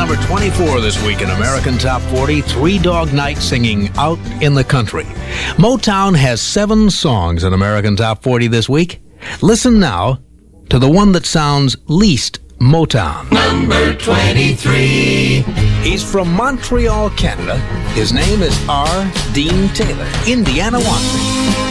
number 24 this week in American Top 40, Three Dog Night singing Out in the Country. Motown has 7 songs in American Top 40 this week. Listen now to the one that sounds least Motown. Number 23. He's from Montreal, Canada. His name is R. Dean Taylor. Indiana wants me.